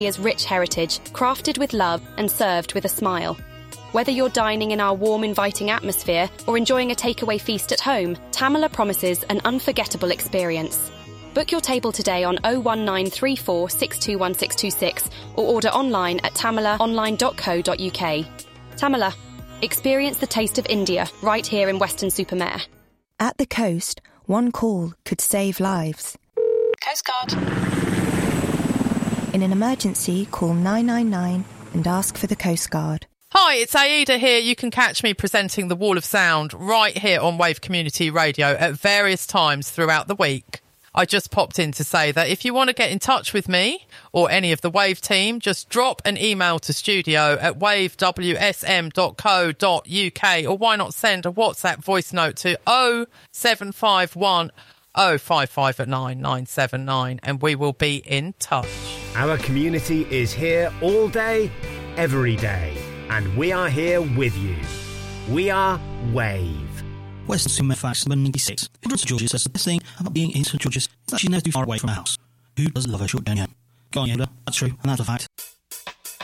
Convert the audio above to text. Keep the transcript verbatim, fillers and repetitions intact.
India's rich heritage, crafted with love and served with a smile. Whether you're dining in our warm, inviting atmosphere or enjoying a takeaway feast at home, Tamala promises an unforgettable experience. Book your table today on oh one nine three four, six two one six two six or order online at tamala online dot co dot uk. Tamala, experience the taste of India right here in Weston-super-Mare. At the coast, one call could save lives. Coast Guard. In an emergency, call nine nine nine and ask for the Coast Guard. Hi, it's Aida here. You can catch me presenting The Wall of Sound right here on Wave Community Radio at various times throughout the week. I just popped in to say that if you want to get in touch with me or any of the Wave team, just drop an email to studio at wave w s m dot co dot uk, or why not send a WhatsApp voice note to oh seven five one oh five five nine nine seven nine and we will be in touch. Our community is here all day, every day, and we are here with you. We are Wave. West Summit Facts number ninety-six. Children Saint George's says the best thing about being in Saint George's is that she's never too far away from a house. Who does love her short down here? Go on, Yoda. That's true, and that's a fact.